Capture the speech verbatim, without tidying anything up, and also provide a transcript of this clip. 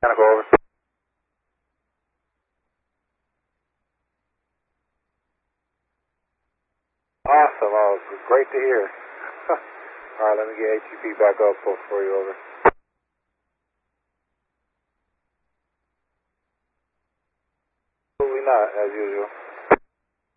Mechanical over. Awesome. Oh, it's great to hear. All right, let me get H G P back up for you, over. Absolutely not, as usual.